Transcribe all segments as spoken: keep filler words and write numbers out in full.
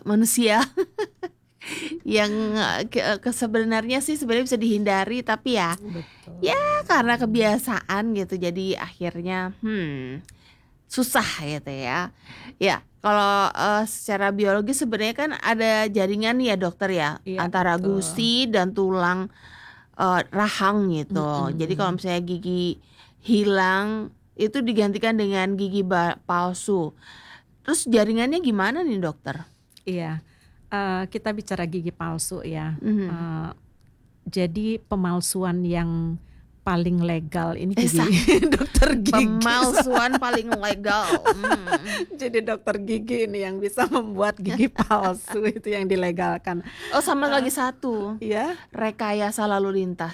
manusia yang uh, ke, ke sebenarnya sih sebenarnya bisa dihindari, tapi ya Betul. ya karena kebiasaan gitu jadi akhirnya hmm susah gitu ya. Ya kalau uh, secara biologi sebenarnya kan ada jaringan ya dokter ya Iya antara betul. gusi dan tulang uh, rahang gitu. Jadi kalau Mm-mm. misalnya gigi hilang itu digantikan dengan gigi ba- palsu. Terus jaringannya gimana nih dokter? Iya, eh, kita bicara gigi palsu ya. Mhm. Eh, jadi pemalsuan yang paling legal ini Eh gigi sah, dokter gigi. pemalsuan paling legal. Hmm. Jadi dokter gigi ini yang bisa membuat gigi palsu itu yang dilegalkan. Oh sama Eh, lagi satu, Ya, rekayasa lalu lintas.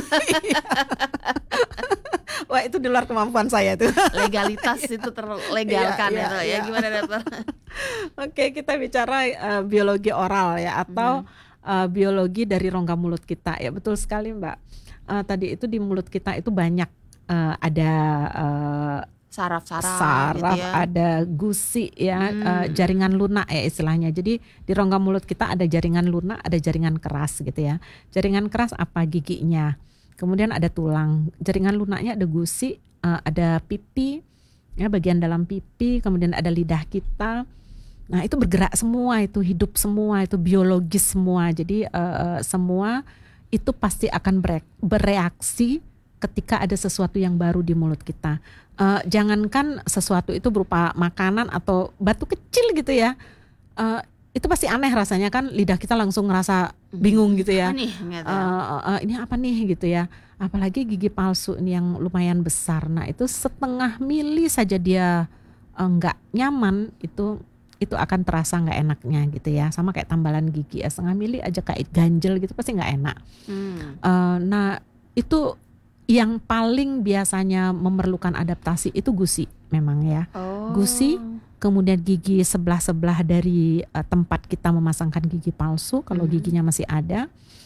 wah itu di luar kemampuan saya tuh. Legalitas itu terlegalkan Iya, iya, itu ya. iya. Gimana dokter? Oke, kita bicara eh, biologi oral ya atau Mhm. eh, biologi dari rongga mulut kita ya. Betul sekali Mbak. Eh, tadi itu di mulut kita itu banyak eh, ada eh, Saraf-saraf gitu saraf, ya. ada gusi ya, eh, Hmm. jaringan lunak ya istilahnya. Jadi di rongga mulut kita ada jaringan lunak, ada jaringan keras gitu ya. Jaringan keras apa? Giginya. Kemudian ada tulang. Jaringan lunaknya ada gusi, eh, ada pipi, ya bagian dalam pipi. Kemudian ada lidah kita. Nah itu bergerak semua, itu hidup semua, itu biologis semua. Jadi eh, semua itu pasti akan bere- bereaksi ketika ada sesuatu yang baru di mulut kita. Eh, jangankan sesuatu itu berupa makanan atau batu kecil gitu ya. Eh, itu pasti aneh rasanya kan, lidah kita langsung ngerasa bingung gitu ya. Apa nih gitu. Eh, eh, ini apa nih gitu ya. Apalagi gigi palsu ini yang lumayan besar. Nah itu setengah mili saja dia eh, nggak nyaman, itu itu akan terasa nggak enaknya gitu ya. Sama kayak tambalan gigi ya, setengah mili aja kayak ganjel gitu pasti nggak enak. Hmm. Eh, nah itu yang paling biasanya memerlukan adaptasi itu gusi memang ya. Oh. Gusi, kemudian gigi sebelah-sebelah dari uh, tempat kita memasangkan gigi palsu kalau Mhm. giginya masih ada,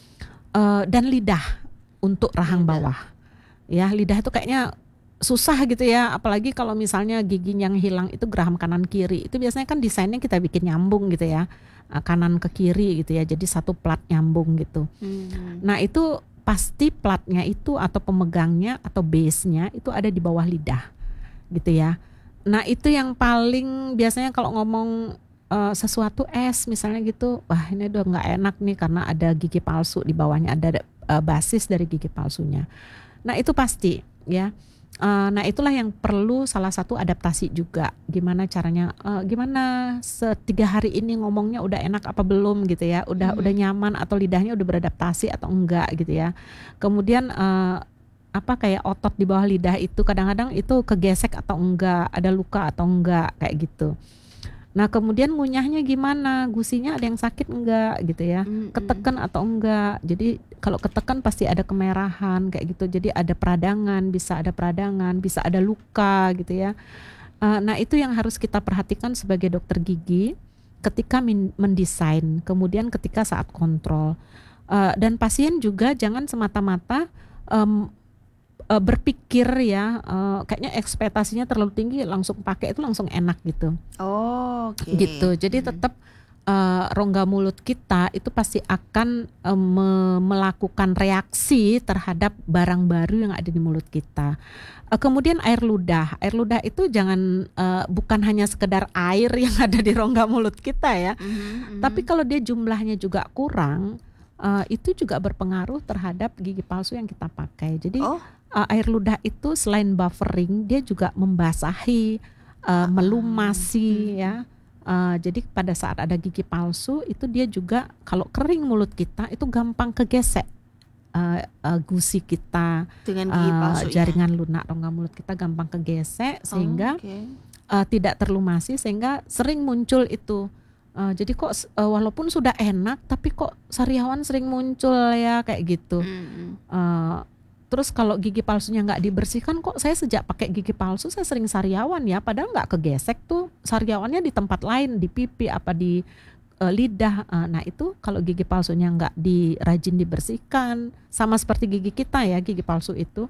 uh, dan lidah untuk rahang Lidah. bawah. Ya lidah itu kayaknya susah gitu ya, apalagi kalau misalnya gigi yang hilang itu geraham kanan kiri, itu biasanya kan desainnya kita bikin nyambung gitu ya, uh, kanan ke kiri gitu ya, jadi satu plat nyambung gitu. Hmm. Nah itu pasti platnya itu atau pemegangnya atau base-nya itu ada di bawah lidah gitu ya. Nah itu yang paling biasanya kalau ngomong uh, sesuatu es misalnya gitu, wah ini udah nggak enak nih karena ada gigi palsu di bawahnya, ada uh, basis dari gigi palsunya. Nah itu pasti ya. Uh, nah itulah yang perlu salah satu adaptasi juga. Gimana caranya? Uh, gimana setiga hari ini ngomongnya udah enak apa belum gitu ya? Udah Mhm. udah nyaman atau lidahnya udah beradaptasi atau enggak gitu ya? Kemudian uh, apa kayak otot di bawah lidah itu kadang-kadang itu kegesek atau enggak? Ada luka atau enggak kayak gitu. Nah kemudian ngunyahnya gimana? Gusinya ada yang sakit enggak gitu ya? Mm-mm. Ketekan atau enggak? Jadi kalau ketekan pasti ada kemerahan kayak gitu. Jadi ada peradangan, bisa ada peradangan, bisa ada luka gitu ya. Uh, nah itu yang harus kita perhatikan sebagai dokter gigi ketika min- mendesain. Kemudian ketika saat kontrol. Uh, dan pasien juga jangan semata-mata um, uh, berpikir ya, uh, kayaknya ekspektasinya terlalu tinggi langsung pakai itu langsung enak gitu. Oh, oke. Gitu. Jadi Mhm. tetap uh, rongga mulut kita itu pasti akan uh, me- melakukan reaksi terhadap barang baru yang ada di mulut kita. Uh, kemudian air ludah. Air ludah itu jangan uh, bukan hanya sekedar air yang ada di rongga mulut kita ya. Mhm, mhm. Tapi kalau dia jumlahnya juga kurang, uh, itu juga berpengaruh terhadap gigi palsu yang kita pakai. Jadi Oh. uh, air ludah itu selain buffering, dia juga membasahi, uh, melumasi Mhm. ya. Uh, jadi pada saat ada gigi palsu itu dia juga kalau kering mulut kita itu gampang kegesek uh, uh, gusi kita, Dengan gigi uh, palsunya. jaringan lunak rongga mulut kita gampang kegesek sehingga Oke. uh, tidak terlumasi sehingga sering muncul itu. Uh, jadi kok uh, walaupun sudah enak tapi kok sariawan sering muncul ya kayak gitu. Mm-mm. Uh, Terus kalau gigi palsunya nggak dibersihkan, kok saya sejak pakai gigi palsu saya sering sariawan ya, padahal nggak kegesek tuh, sariawannya di tempat lain, di pipi apa di uh, lidah. Uh, nah itu kalau gigi palsunya nggak di rajin dibersihkan, sama seperti gigi kita ya, gigi palsu itu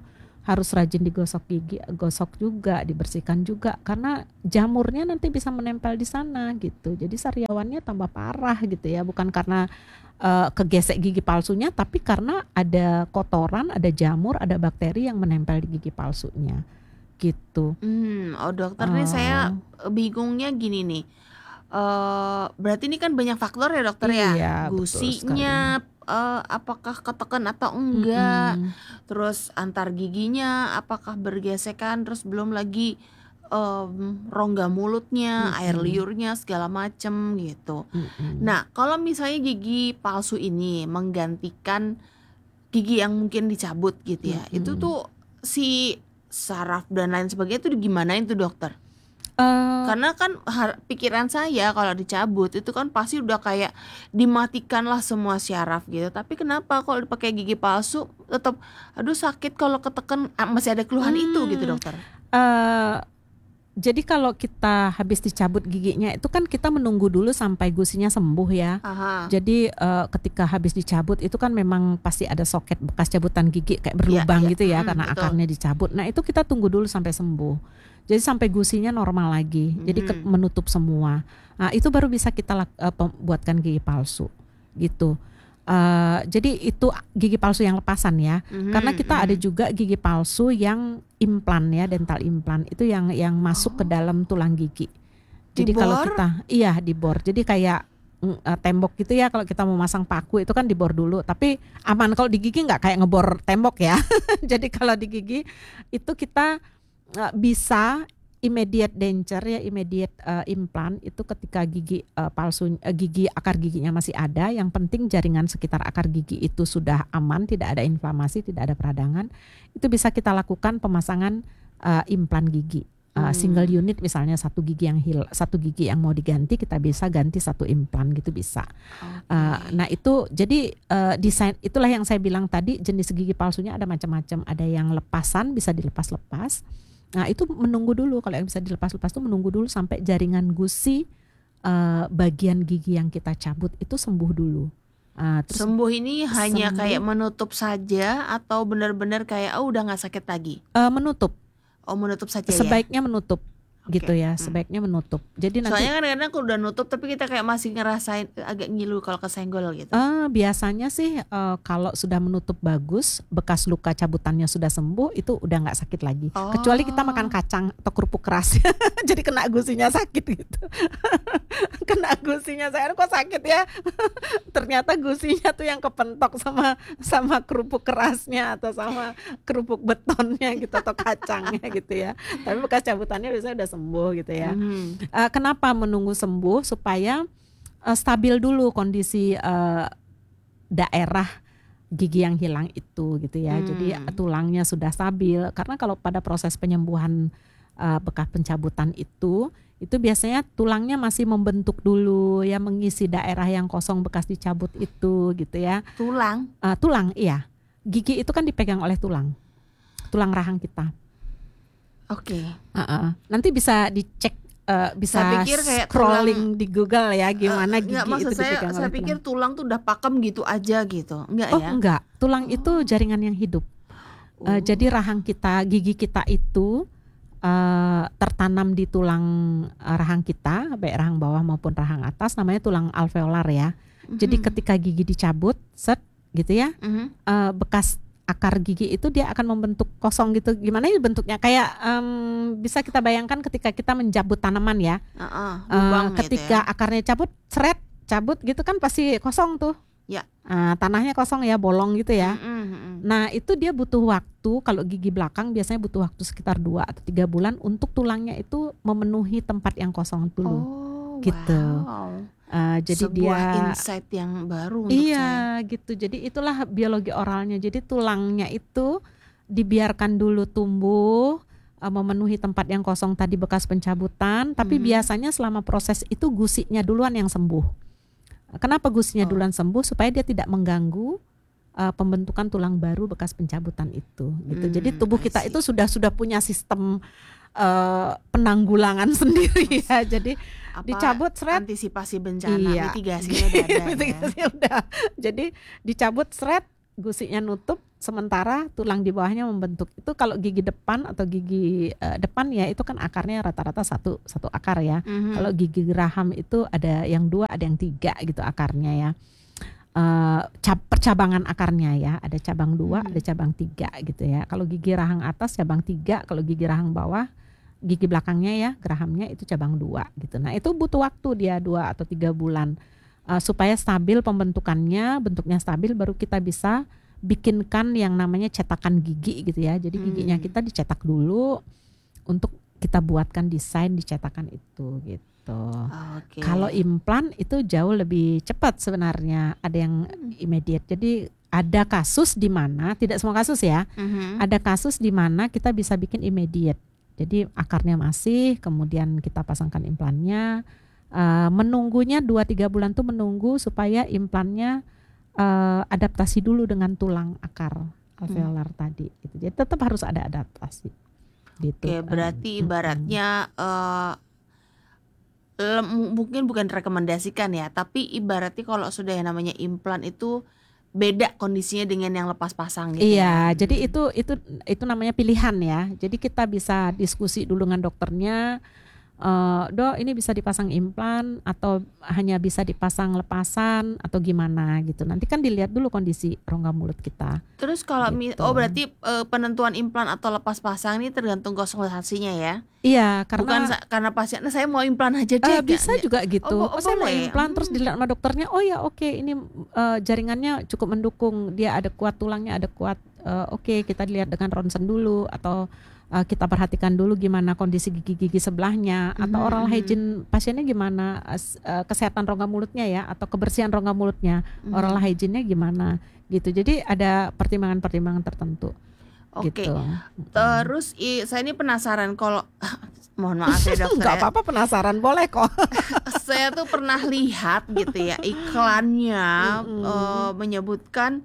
harus rajin digosok gigi, gosok juga, dibersihkan juga karena jamurnya nanti bisa menempel di sana gitu. Jadi sariawannya tambah parah gitu ya, bukan karena uh, kegesek gigi palsunya, tapi karena ada kotoran, ada jamur, ada bakteri yang menempel di gigi palsunya gitu. Hmm, oh dokter nih saya Oh, bingungnya gini nih. Eh berarti ini kan banyak faktor ya dokter ya. iya betul sekali. Gusinya eh, apakah ketekan atau enggak, Mm-mm. terus antar giginya apakah bergesekan, terus belum lagi em, rongga mulutnya, air Mm-mm. liurnya segala macem gitu. Mm-mm. Nah, kalau misalnya gigi palsu ini menggantikan gigi yang mungkin dicabut gitu ya, itu Mm-mm. tuh si saraf dan lain sebagainya tuh gimanain tuh dokter? Eh, Karena kan har- pikiran saya kalau dicabut itu kan pasti udah kayak dimatikan lah semua syaraf gitu. Tapi kenapa kalau dipakai gigi palsu tetap aduh sakit kalau ketekan, ah, masih ada keluhan itu gitu hmm, dokter. eh, jadi kalau kita habis dicabut giginya itu kan kita menunggu dulu sampai gusinya sembuh ya. Aha. Jadi eh, ketika habis dicabut itu kan memang pasti ada soket bekas cabutan gigi kayak Iya, berlubang iya. gitu ya Mm, karena betul. akarnya dicabut. Nah itu kita tunggu dulu sampai sembuh. Jadi sampai gusinya normal lagi. Jadi ke- Mhm. menutup semua. Nah itu baru bisa kita lak- eh, pem- buatkan gigi palsu gitu. Eh, jadi itu gigi palsu yang lepasan ya. Mhm, Karena kita ada mhm. juga gigi palsu yang implan ya, dental implan itu yang yang masuk ke Oh, dalam tulang gigi. Jadi kalau dibor? kita iya dibor. Jadi kayak mm, eh, tembok gitu ya, kalau kita mau masang paku itu kan dibor dulu. Tapi aman kalau di gigi nggak kayak ngebor tembok ya. Jadi kalau di gigi itu kita eh, bisa immediate denture ya, immediate eh, implant itu ketika gigi eh, palsu eh, gigi akar giginya masih ada. Yang penting jaringan sekitar akar gigi itu sudah aman, tidak ada inflamasi, tidak ada peradangan. Itu bisa kita lakukan pemasangan eh, implan gigi. Uh, single Hmm, unit misalnya satu gigi yang hil satu gigi yang mau diganti kita bisa ganti satu implan gitu bisa. Uh, oke. nah itu jadi uh, desain itulah yang saya bilang tadi, jenis gigi palsunya ada macam-macam, ada yang lepasan bisa dilepas-lepas. Nah itu menunggu dulu, kalau yang bisa dilepas-lepas itu menunggu dulu sampai jaringan gusi uh, bagian gigi yang kita cabut itu sembuh dulu. Uh, terus Sembuh ini hanya kayak sembuh menutup saja atau benar-benar kayak oh udah nggak sakit lagi? uh, menutup. Oh menutup saja ya. Sebaiknya menutup gitu Oke. ya, Hmm. sebaiknya menutup. Jadi nanti Soalnya kan kadang-kadang aku udah nutup tapi kita kayak masih ngerasain agak ngilu kalau kesenggol gitu. Eh, biasanya sih eh, kalau sudah menutup bagus, bekas luka cabutannya sudah sembuh, itu udah nggak sakit lagi. Kecuali kita makan Oh, kacang atau kerupuk keras, jadi kena gusinya sakit gitu. Kena gusinya saya kok sakit ya. Ternyata gusinya tuh yang kepentok sama sama kerupuk kerasnya atau sama kerupuk betonnya gitu atau kacangnya gitu ya. Tapi bekas cabutannya biasanya udah sembuh gitu ya. mhm. Eh, kenapa menunggu sembuh? Supaya eh, stabil dulu kondisi eh, daerah gigi yang hilang itu gitu ya. Jadi Hmm. tulangnya sudah stabil. Karena kalau pada proses penyembuhan eh, bekas pencabutan itu, itu biasanya tulangnya masih membentuk dulu ya, mengisi daerah yang kosong bekas dicabut itu gitu ya. Tulang. Eh, tulang, iya. Gigi itu kan dipegang oleh tulang, tulang rahang kita. Oke. Uh-uh. Nanti bisa dicek, uh, bisa Saya pikir kayak tulang scrolling di Google ya, eh, gimana enggak, gigi maksud itu saya dipegang saya oleh pikir tulang. tulang tuh udah pakem gitu aja gitu. Enggak Oh ya? enggak, tulang itu Oh. jaringan yang hidup. Uh, jadi Oh. rahang kita, gigi kita itu uh, tertanam di tulang uh, rahang kita, baik rahang bawah maupun rahang atas, namanya tulang alveolar ya. Jadi Mhm. ketika gigi dicabut, set gitu ya, Mhm. uh, bekas akar gigi itu dia akan membentuk kosong gitu. Gimana ya bentuknya? Kayak em, bisa kita bayangkan ketika kita menjabut tanaman ya. Heeh, Eh, lubang gitu ketika ya. akarnya cabut, seret, cabut gitu kan pasti kosong tuh. Ya. Eh, tanahnya kosong ya, bolong gitu ya. Mhm, mhm. Nah itu dia butuh waktu, kalau gigi belakang biasanya butuh waktu sekitar dua atau tiga bulan untuk tulangnya itu memenuhi tempat yang kosong dulu. Oh, Gitu. wow. Eh, jadi dia Sebuah insight yang baru untuk saya. iya gitu. Jadi itulah biologi oralnya. Jadi tulangnya itu dibiarkan dulu tumbuh, eh, memenuhi tempat yang kosong tadi bekas pencabutan. Tapi Mhm. biasanya selama proses itu gusinya duluan yang sembuh. Kenapa gusinya Oh. duluan sembuh? Supaya dia tidak mengganggu eh, pembentukan tulang baru bekas pencabutan itu. Gitu. Jadi Hmm, tubuh I kita see. itu sudah sudah punya sistem eh, penanggulangan sendiri ya. Jadi Apa dicabut seret. antisipasi bencana, Iya, mitigasinya udah ada ya. mitigasinya udah. Jadi dicabut seret, gusinya nutup, sementara tulang di bawahnya membentuk. Itu kalau gigi depan atau gigi uh, depan ya itu kan akarnya rata-rata satu satu akar ya. Mhm. Kalau gigi geraham itu ada yang dua, ada yang tiga gitu akarnya ya. Uh, cab- percabangan akarnya ya, ada cabang dua, Mhm. ada cabang tiga gitu ya. Kalau gigi rahang atas cabang tiga, kalau gigi rahang bawah, gigi belakangnya ya gerahamnya itu cabang dua gitu. Nah itu butuh waktu dia dua atau tiga bulan uh, supaya stabil pembentukannya, bentuknya stabil, baru kita bisa bikinkan yang namanya cetakan gigi gitu ya. Jadi giginya Hmm. kita dicetak dulu untuk kita buatkan desain di cetakan itu gitu. Oke. Kalau implan itu jauh lebih cepat sebenarnya, ada yang immediate. Jadi ada kasus di mana, tidak semua kasus ya, Mhm. ada kasus di mana kita bisa bikin immediate. Jadi akarnya masih, kemudian kita pasangkan implannya. Uh, menunggunya dua tiga bulan tuh menunggu supaya implannya uh, adaptasi dulu dengan tulang akar alveolar tadi. Gitu. Jadi tetap harus ada adaptasi. Gitu. Oke, berarti Um, ibaratnya eh, lem- mungkin bukan rekomendasikan ya, tapi ibaratnya kalau sudah yang namanya implan itu beda kondisinya dengan yang lepas pasang gitu Iya, ya. jadi itu itu itu namanya pilihan ya. Jadi kita bisa diskusi dulu dengan dokternya, eh, dok ini bisa dipasang implan atau hanya bisa dipasang lepasan atau gimana gitu. Nanti kan dilihat dulu kondisi rongga mulut kita. Terus kalau mi- Gitu. oh berarti eh, penentuan implan atau lepas pasang ini tergantung konsultasinya ya. Iya, Bukan karena sa- karena pasien, "Nah, saya mau implan aja deh." Eh, Nggak- bisa nggak- juga gitu. Oh, bo- Oh, saya mau boleh. implan terus Hmm. dilihat sama dokternya. Oh ya oke ini eh, jaringannya cukup mendukung. Dia ada kuat tulangnya, ada kuat. eh, oke kita lihat dengan ronsen dulu atau eh, kita perhatikan dulu gimana kondisi gigi-gigi sebelahnya atau Mhm, oral mhm. hygiene pasiennya gimana, as- eh, kesehatan rongga mulutnya ya atau kebersihan rongga mulutnya, Mhm. oral hygiene-nya gimana gitu. Jadi ada pertimbangan-pertimbangan tertentu. Oke. Gitu. Terus i- saya ini penasaran kalau mohon maaf ya dokter. Nggak ya. apa-apa penasaran boleh kok. Saya tuh pernah lihat gitu ya iklannya Mm-mm. eh, menyebutkan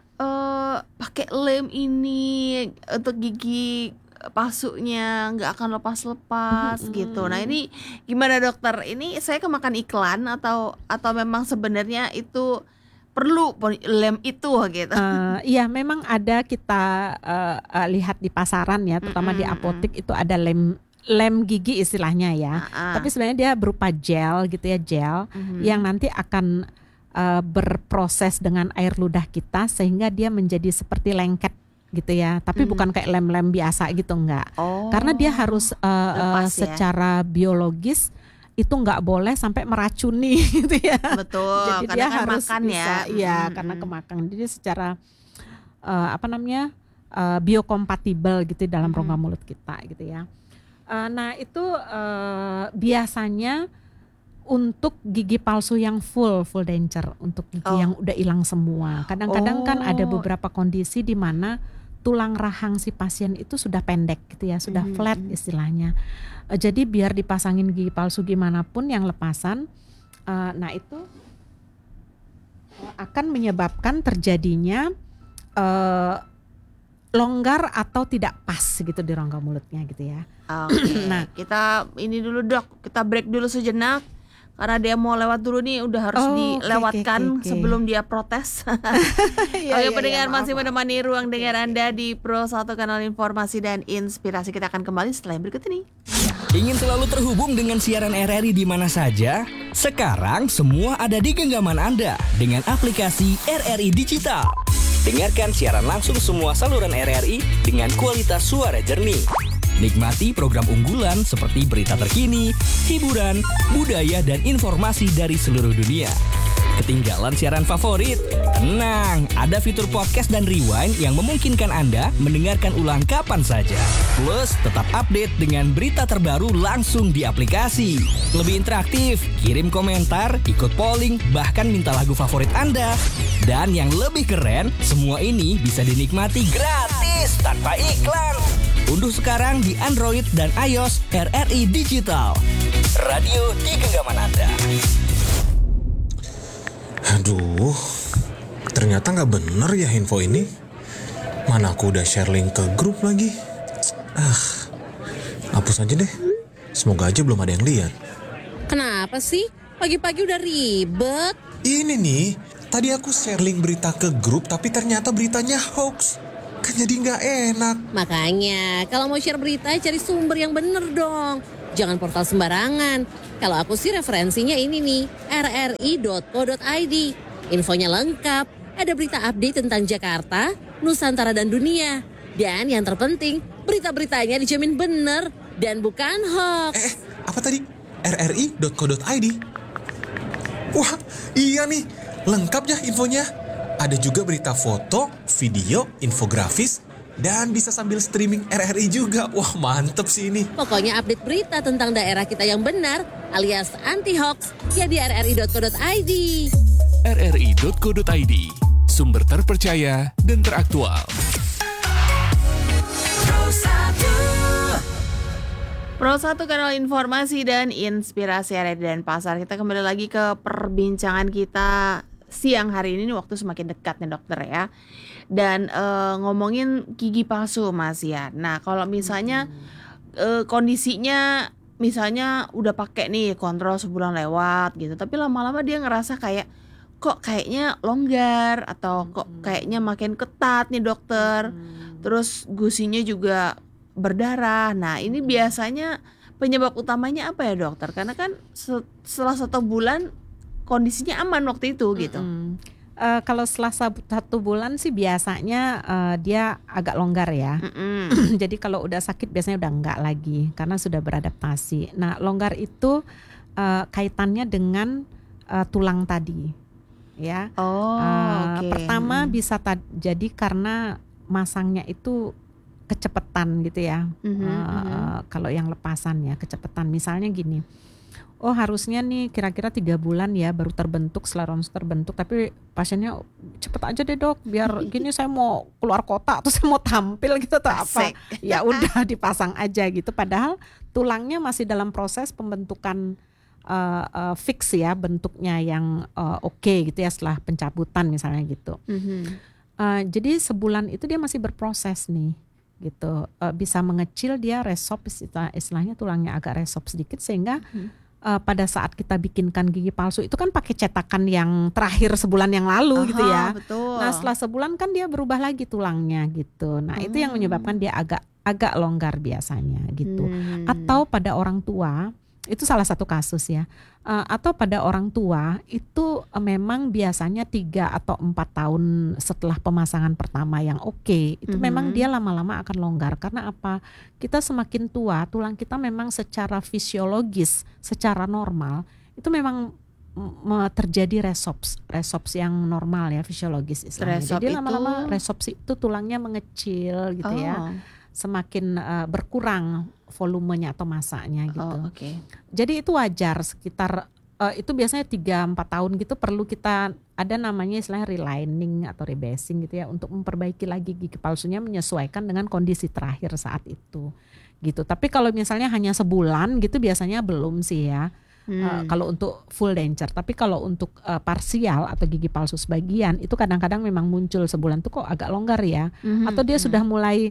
eh pakai lem ini untuk gigi palsunya nggak akan lepas-lepas Mm-mm. gitu. Nah ini gimana dokter? Ini saya kemakan iklan atau atau memang sebenarnya itu perlu po- lem itu gitu? Eh, iya memang ada kita eh, eh, lihat di pasaran ya, terutama di Mm-mm, apotek itu ada lem lem gigi istilahnya ya. Ah, ah. Tapi sebenarnya dia berupa gel gitu ya, gel Mhm. yang nanti akan eh, berproses dengan air ludah kita sehingga dia menjadi seperti lengket gitu ya. Tapi Mhm. bukan kayak lem-lem biasa gitu enggak. Oh. Karena dia harus eh, eh, Lepas ya. secara biologis itu nggak boleh sampai meracuni gitu ya. Betul. Jadi karena dia kan harus makan bisa, ya. iya Mm-mm. karena kemakan. Jadi secara eh, apa namanya eh, biokompatibel gitu dalam Mhm. rongga mulut kita gitu ya. Eh, nah itu eh, biasanya untuk gigi palsu yang full full denture, untuk gigi Oh. yang udah hilang semua. Kadang-kadang kan ada Oh. beberapa kondisi di mana tulang rahang si pasien itu sudah pendek gitu ya, sudah Mhm, flat mhm. istilahnya. Eh, jadi biar dipasangin gigi palsu gimana pun yang lepasan, eh, nah itu eh, akan menyebabkan terjadinya eh, longgar atau tidak pas gitu di rongga mulutnya gitu ya. Oke, Nah. kita ini dulu dok, kita break dulu sejenak karena dia mau lewat dulu nih, udah harus Oh, oke, dilewatkan oke, oke, oke. sebelum dia protes. Iya, Oke iya, pendengar, iya, maaf, masih maaf. menemani ruang Oke, dengar oke. Anda di Pro satu Kanal Informasi dan Inspirasi. Kita akan kembali setelah yang berikut ini. Ingin selalu terhubung dengan siaran R R I di mana saja? Sekarang semua ada di genggaman Anda dengan aplikasi R R I Digital. Dengarkan siaran langsung semua saluran R R I dengan kualitas suara jernih. Nikmati program unggulan seperti berita terkini, hiburan, budaya, dan informasi dari seluruh dunia. Ketinggalan siaran favorit? Tenang, ada fitur podcast dan rewind yang memungkinkan Anda mendengarkan ulang kapan saja. Plus, tetap update dengan berita terbaru langsung di aplikasi. Lebih interaktif, kirim komentar, ikut polling, bahkan minta lagu favorit Anda. Dan yang lebih keren, semua ini bisa dinikmati gratis tanpa iklan. Unduh sekarang di Android dan iOS R R I Digital. Radio di genggaman Anda. Aduh, ternyata nggak bener ya info ini. Mana aku udah share link ke grup lagi. Ah, hapus aja deh. Semoga aja belum ada yang lihat. Kenapa sih? Pagi-pagi udah ribet. Ini nih, tadi aku share link berita ke grup tapi ternyata beritanya hoax. Kan jadi nggak enak. Makanya kalau mau share berita cari sumber yang bener dong. Jangan portal sembarangan. Kalau aku sih referensinya ini nih, r r i dot co dot i d. Infonya lengkap, ada berita update tentang Jakarta, Nusantara dan dunia. Dan yang terpenting, berita-beritanya dijamin bener dan bukan hoax. Eh, apa tadi? r r i dot co dot i d. Wah, iya nih. Lengkap ya infonya. Ada juga berita foto, video, infografis, dan bisa sambil streaming R R I juga. Wah, mantep sih ini. Pokoknya update berita tentang daerah kita yang benar alias anti hoax ya di r r i dot co dot i d. r r i dot co dot i d, sumber terpercaya dan teraktual. Pro satu kanal informasi dan inspirasi area dan pasar. Kita kembali lagi ke perbincangan kita siang hari ini nih, waktu semakin dekat nih dokter ya. Dan uh, ngomongin gigi palsu Mas ya. Nah, kalau misalnya uh, kondisinya misalnya udah pakai nih kontrol sebulan lewat gitu, tapi lama-lama dia ngerasa kayak kok kayaknya longgar atau kok kayaknya makin ketat nih dokter. Terus gusinya juga berdarah. Nah, ini biasanya penyebab utamanya apa ya dokter? Karena kan setelah satu bulan kondisinya aman waktu itu gitu. Mm-hmm. Uh, kalau setelah satu bulan sih biasanya uh, dia agak longgar ya. Jadi kalau udah sakit biasanya udah enggak lagi karena sudah beradaptasi. Nah, longgar itu uh, kaitannya dengan uh, tulang tadi, ya. Oh, uh, okay. Pertama bisa ta- jadi karena masangnya itu kecepatan gitu ya. Mm-hmm, uh, mm-hmm. uh, kalau yang lepasan ya kecepatan. Misalnya gini. Oh, harusnya nih kira-kira tiga bulan ya baru terbentuk, selarons terbentuk, tapi pasiennya cepet aja deh dok, biar gini saya mau keluar kota atau saya mau tampil gitu atau apa, ya udah dipasang aja gitu. Padahal tulangnya masih dalam proses pembentukan uh, uh, fix ya, bentuknya yang uh, oke okay gitu ya setelah pencabutan misalnya gitu. Mm-hmm. Uh, jadi sebulan itu dia masih berproses nih gitu, uh, bisa mengecil, dia resop istilah, istilahnya tulangnya agak resop sedikit sehingga mm-hmm. Uh, pada saat kita bikinkan gigi palsu itu kan pakai cetakan yang terakhir sebulan yang lalu. Aha, gitu ya. Betul. Nah setelah sebulan kan dia berubah lagi tulangnya gitu. Nah hmm. itu yang menyebabkan dia agak agak longgar biasanya gitu. Hmm. Atau pada orang tua itu salah satu kasus ya. Uh, atau pada orang tua itu uh, memang biasanya tiga atau empat tahun setelah pemasangan pertama yang oke okay, itu mm-hmm. memang dia lama-lama akan longgar. Karena apa? Kita semakin tua, tulang kita memang secara fisiologis, secara normal itu memang m- terjadi resops, resops yang normal ya, fisiologis istilahnya. Resop Jadi itu... lama-lama resops itu tulangnya mengecil gitu oh. ya. Semakin uh, berkurang volumenya atau masanya gitu. Oh, okay. Jadi itu wajar sekitar uh, itu biasanya tiga sampai empat tahun gitu perlu kita ada namanya istilahnya relining atau rebasing gitu ya untuk memperbaiki lagi gigi palsunya menyesuaikan dengan kondisi terakhir saat itu gitu. Tapi kalau misalnya hanya sebulan gitu biasanya belum sih ya. Hmm. Uh, kalau untuk full denture, tapi kalau untuk uh, parsial atau gigi palsu sebagian itu kadang-kadang memang muncul sebulan tuh kok agak longgar ya, hmm. atau dia hmm. sudah mulai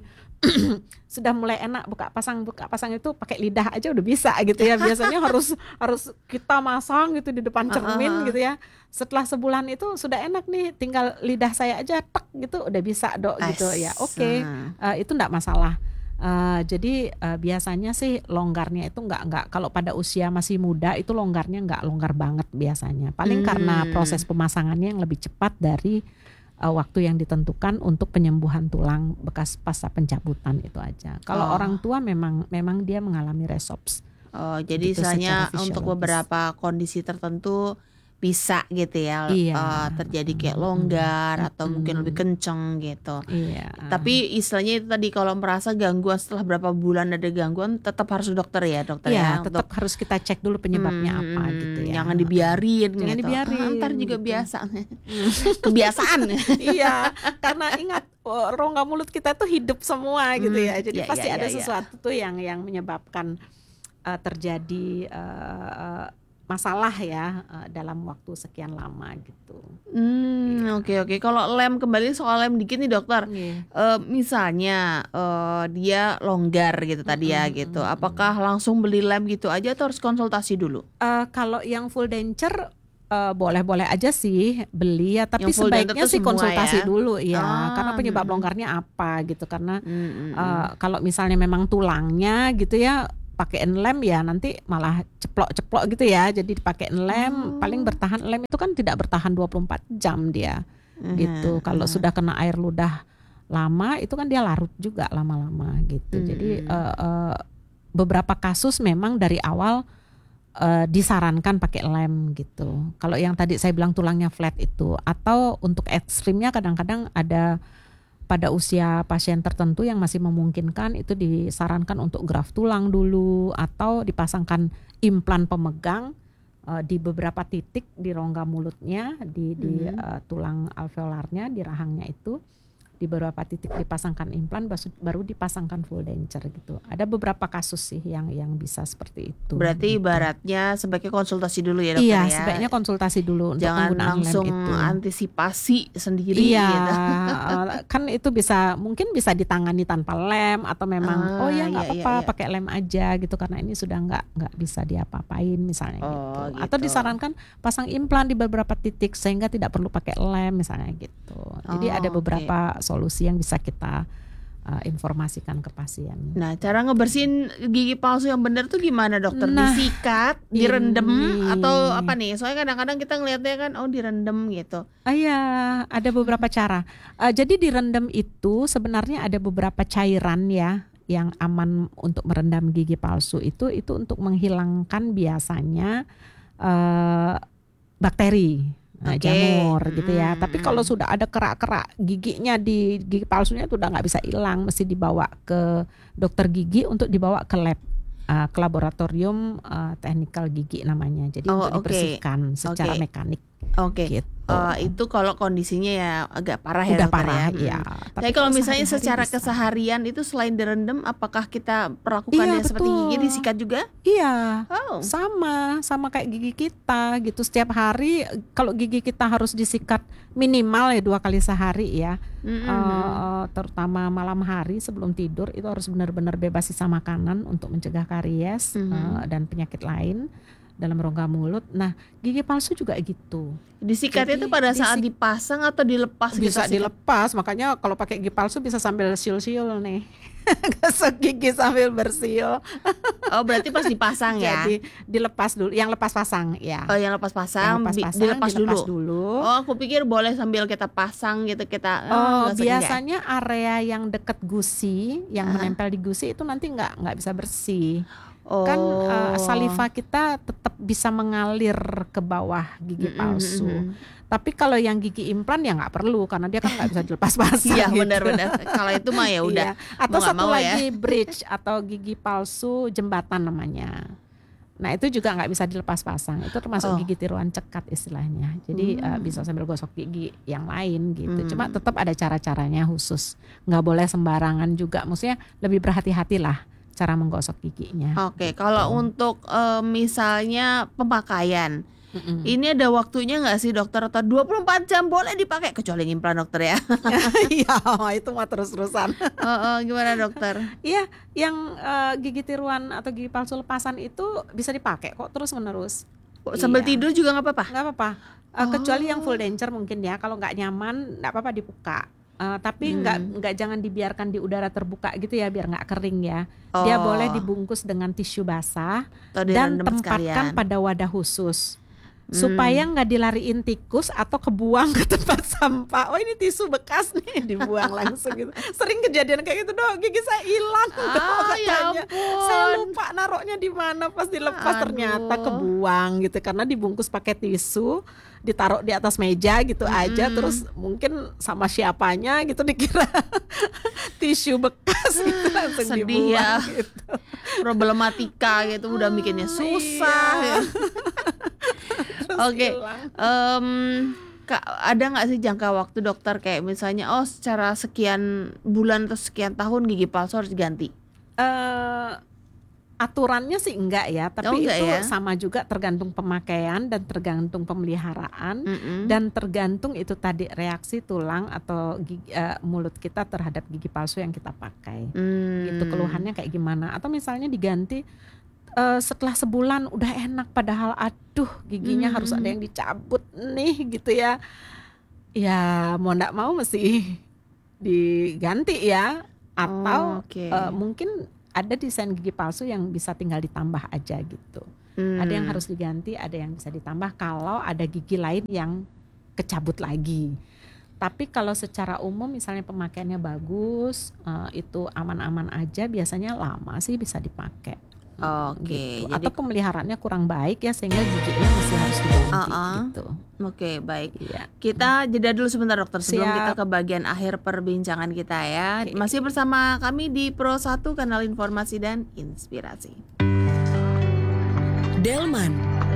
sudah mulai enak buka pasang buka pasang itu pakai lidah aja udah bisa gitu ya. Biasanya harus harus kita masang gitu di depan cermin uh-huh. gitu ya. Setelah sebulan itu sudah enak nih, tinggal lidah saya aja tek gitu udah bisa dok gitu ya. Oke, okay. uh, itu enggak masalah. Uh, jadi uh, biasanya sih longgarnya itu enggak enggak kalau pada usia masih muda itu longgarnya enggak longgar banget biasanya. Paling hmm. karena proses pemasangannya yang lebih cepat dari uh, waktu yang ditentukan untuk penyembuhan tulang bekas pasca pencabutan itu aja. Kalau oh. orang tua memang memang dia mengalami resops. Oh, jadi misalnya untuk beberapa kondisi tertentu bisa gitu ya, iya. uh, terjadi kayak longgar hmm. atau hmm. mungkin lebih kenceng gitu. Iya. Tapi istilahnya itu tadi kalau merasa gangguan setelah berapa bulan ada gangguan tetap harus dokter ya dokter iya, ya. Tetap untuk, harus kita cek dulu penyebabnya hmm, apa gitu ya. Jangan dibiarin. Jangan gitu. dibiarin. Ah, ntar juga gitu. biasa. Kebiasaan. Iya, karena ingat oh, rongga mulut kita tuh hidup semua gitu ya. Jadi iya, pasti iya, ada iya, sesuatu tuh yang yang menyebabkan uh, terjadi uh, masalah ya uh, dalam waktu sekian lama gitu. Hmm, oke oke. Kalau lem kembali soal lem dikit nih dokter. Yeah. Uh, misalnya uh, dia longgar gitu tadi ya Mm-hmm, gitu. mm-hmm. Apakah langsung beli lem gitu aja atau harus konsultasi dulu? Uh, kalau yang full denture eh, boleh-boleh aja sih beli ya, tapi Yang full dental sebaiknya tuh sih semua konsultasi ya? dulu ya, Ah, karena penyebab mm-mm. longgarnya apa gitu. Karena Mm, mm, mm. eh, kalau misalnya memang tulangnya gitu ya, pakein lem ya nanti malah ceplok-ceplok gitu ya. Jadi dipakein lem, paling bertahan lem itu kan tidak bertahan dua puluh empat jam dia gitu. Mhm, Kalau mhm. sudah kena air ludah lama itu kan dia larut juga lama-lama gitu. Jadi Hmm. eh, eh, beberapa kasus memang dari awal eh, disarankan pakai lem gitu. Kalau yang tadi saya bilang tulangnya flat itu, atau untuk ekstrimnya kadang-kadang ada pada usia pasien tertentu yang masih memungkinkan itu disarankan untuk graft tulang dulu atau dipasangkan implan pemegang eh, di beberapa titik di rongga mulutnya, di di Mhm. eh, tulang alveolarnya, di rahangnya itu. Di beberapa titik dipasangkan implan, basu- baru dipasangkan full denture gitu. Ada beberapa kasus sih yang yang bisa seperti itu. Berarti gitu. ibaratnya sebaiknya konsultasi dulu ya dokter Iya, ya. sebaiknya konsultasi dulu untuk Jangan penggunaan langsung lem itu. antisipasi sendiri Iya, gitu. eh, kan itu bisa mungkin bisa ditangani tanpa lem atau memang Ah, oh ya iya, nggak iya, apa-apa iya. pakai lem aja gitu karena ini sudah nggak nggak bisa diapa-apain misalnya Oh, gitu. Atau gitu. disarankan pasang implan di beberapa titik sehingga tidak perlu pakai lem misalnya gitu. Jadi Oh, ada oke. beberapa solusi yang bisa kita eh, informasikan ke pasien. Nah, cara ngebersihin gigi palsu yang benar tuh gimana dokter? Nah, Disikat, direndam ini. atau apa nih? Soalnya kadang-kadang kita ngelihatnya kan oh direndam gitu. Ah, iya, ada beberapa cara. Eh, jadi direndam itu sebenarnya ada beberapa cairan ya yang aman untuk merendam gigi palsu itu itu untuk menghilangkan biasanya eh, bakteri, nah, Oke. jamur gitu ya. Mm, Tapi mm. kalau sudah ada kerak-kerak giginya di gigi palsunya itu udah nggak bisa hilang, mesti dibawa ke dokter gigi untuk dibawa ke lab. eh, ke laboratorium eh, technical gigi namanya. Jadi Oh, untuk oke. dibersihkan secara Oke. mekanik Oke. gitu. Eh, itu kalau kondisinya ya agak parah ya Udah dokter parah ya. ya. Mm. Tapi Tapi kalau misalnya sehari-hari secara bisa. keseharian itu selain direndam, apakah kita perlakukannya Iya, seperti betul. gigi disikat juga? Iya, Oh. sama sama kayak gigi kita gitu. Setiap hari kalau gigi kita harus disikat minimal ya dua kali sehari ya. Mm-mm. Eh, terutama malam hari sebelum tidur itu harus benar-benar bebas sisa makanan untuk mencegah karies Mhm. eh, dan penyakit lain dalam rongga mulut. Nah, gigi palsu juga gitu. Disikatnya Jadi, itu pada saat disik- dipasang atau dilepas Bisa kita sikat? dilepas, makanya kalau pakai gigi palsu bisa sambil siul-siul nih. Gosok gigi sambil bersiul. Oh, berarti pas dipasang ya. Jadi dilepas dulu, yang lepas pasang ya. Oh, yang lepas Yang pasang, lepas bi- pasang dilepas, dilepas dulu. dulu. Oh, aku pikir boleh sambil kita pasang gitu kita. Oh, nggak se- enggak. biasanya area yang dekat gusi, yang Aha. menempel di gusi itu nanti nggak nggak bisa bersih. Oh. Kan eh, saliva kita tetap bisa mengalir ke bawah gigi Mm-mm, palsu. mm-mm. Tapi kalau yang gigi implan ya nggak perlu karena dia kan nggak bisa dilepas pasang. Iya, gitu. benar-benar. Kalau itu mah ya udah. Iya. Atau mau nggak satu mau ya. lagi bridge atau gigi palsu jembatan namanya. Nah itu juga nggak bisa dilepas pasang. Itu termasuk Oh. gigi tiruan cekat istilahnya. Jadi Hmm. eh, bisa sambil gosok gigi yang lain gitu. Hmm. Cuma tetap ada cara-caranya khusus. Nggak boleh sembarangan juga. Maksudnya lebih berhati-hatilah cara menggosok giginya. Oke, kalau untuk eh, misalnya pemakaian, Mm-mm. ini ada waktunya nggak sih dokter atau dua puluh empat jam boleh dipakai kecuali implan dokter ya? Iya itu mah terus-terusan. Oh, oh, gimana dokter? Iya yang eh, gigi tiruan atau gigi palsu lepasan itu bisa dipakai kok terus-menerus. Sambil Iya. tidur juga nggak apa-apa? Nggak apa-apa. Eh, kecuali Oh. yang full denture mungkin ya. Kalau nggak nyaman, nggak apa-apa dibuka. Eh, tapi Hmm. nggak nggak jangan dibiarkan di udara terbuka gitu ya, biar nggak kering ya. Dia Oh. boleh dibungkus dengan tisu basah Atau dan direndam tempatkan sekalian. pada wadah khusus. Hmm. Supaya nggak dilariin tikus atau kebuang ke tempat sampah. Oh ini tisu bekas nih, dibuang langsung gitu. Sering kejadian kayak gitu dong, gigi saya hilang dong Ah, ya katanya. ampun. Saya lupa naruhnya di mana, pas dilepas Aduh. ternyata kebuang gitu karena dibungkus pakai tisu, ditaruh di atas meja gitu aja, Mm-mm. terus mungkin sama siapanya gitu dikira tisu bekas gitu langsung Sedih dibuang ya. gitu. Problematika gitu udah bikinnya susah. Iya. Ya. Terus Oke. hilang. Em, Kak, ada nggak sih jangka waktu dokter kayak misalnya oh secara sekian bulan atau sekian tahun gigi palsu harus diganti? Eh, aturannya sih enggak ya, tapi Oh, enggak itu ya? sama juga tergantung pemakaian dan tergantung pemeliharaan Mm-mm. dan tergantung itu tadi reaksi tulang atau gigi, eh, mulut kita terhadap gigi palsu yang kita pakai. Hmm. Itu keluhannya kayak gimana? Atau misalnya diganti uh, setelah sebulan udah enak, padahal aduh giginya Hmm. harus ada yang dicabut nih gitu ya. Ya mau ndak mau mesti diganti ya. Atau Oh, oke. uh, mungkin ada desain gigi palsu yang bisa tinggal ditambah aja gitu. Hmm. Ada yang harus diganti, ada yang bisa ditambah kalau ada gigi lain yang kecabut lagi. Tapi kalau secara umum misalnya pemakaiannya bagus, eh, itu aman-aman aja, biasanya lama sih bisa dipakai. Oke, Gitu. jadi- Atau pemeliharaannya kurang baik ya sehingga giginya masih harus diganti Uh-uh. gitu. Oke, baik. Iya. Kita jeda dulu sebentar dokter sebelum Siap. kita ke bagian akhir perbincangan kita ya. Oke. Masih bersama kami di Pro satu, kanal informasi dan inspirasi. Delman,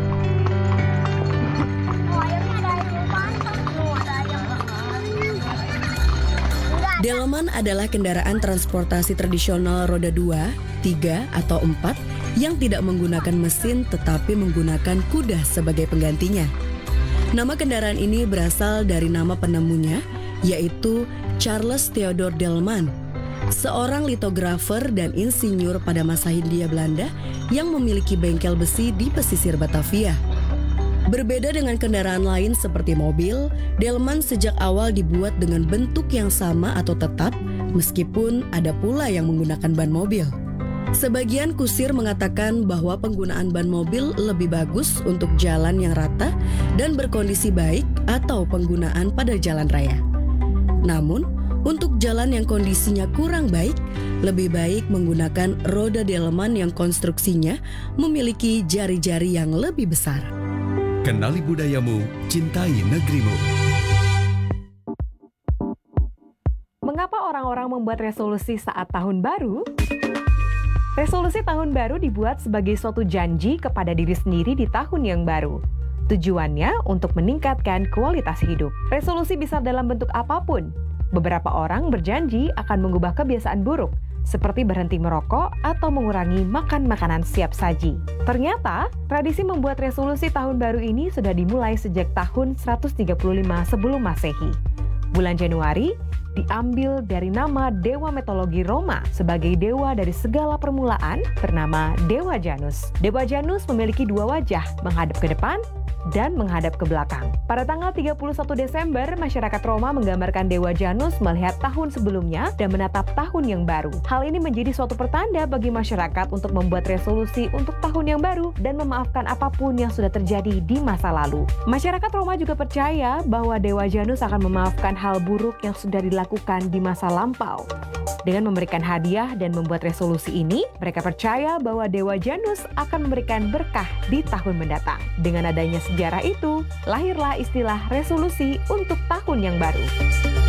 Delman adalah kendaraan transportasi tradisional roda dua, tiga, atau empat yang tidak menggunakan mesin tetapi menggunakan kuda sebagai penggantinya. Nama kendaraan ini berasal dari nama penemunya, yaitu Charles Theodor Delman, seorang litografer dan insinyur pada masa Hindia Belanda yang memiliki bengkel besi di pesisir Batavia. Berbeda dengan kendaraan lain seperti mobil, Delman sejak awal dibuat dengan bentuk yang sama atau tetap, meskipun ada pula yang menggunakan ban mobil. Sebagian kusir mengatakan bahwa penggunaan ban mobil lebih bagus untuk jalan yang rata dan berkondisi baik atau penggunaan pada jalan raya. Namun, untuk jalan yang kondisinya kurang baik, lebih baik menggunakan roda Delman yang konstruksinya memiliki jari-jari yang lebih besar. Kenali budayamu, cintai negerimu. Mengapa orang-orang membuat resolusi saat tahun baru? Resolusi tahun baru dibuat sebagai suatu janji kepada diri sendiri di tahun yang baru. Tujuannya untuk meningkatkan kualitas hidup. Resolusi bisa dalam bentuk apapun. Beberapa orang berjanji akan mengubah kebiasaan buruk, seperti berhenti merokok atau mengurangi makan makanan siap saji. Ternyata, tradisi membuat resolusi tahun baru ini sudah dimulai sejak tahun seratus tiga puluh lima sebelum Masehi. Bulan Januari diambil dari nama dewa mitologi Roma sebagai dewa dari segala permulaan bernama Dewa Janus. Dewa Janus memiliki dua wajah, menghadap ke depan dan menghadap ke belakang. Pada tanggal tiga puluh satu Desember, masyarakat Roma menggambarkan Dewa Janus melihat tahun sebelumnya dan menatap tahun yang baru. Hal ini menjadi suatu pertanda bagi masyarakat untuk membuat resolusi untuk tahun yang baru dan memaafkan apapun yang sudah terjadi di masa lalu. Masyarakat Roma juga percaya bahwa Dewa Janus akan memaafkan hal buruk yang sudah dilakukan di masa lampau. Dengan memberikan hadiah dan membuat resolusi ini, mereka percaya bahwa Dewa Janus akan memberikan berkah di tahun mendatang. Dengan adanya sejarah itu, lahirlah istilah resolusi untuk tahun yang baru.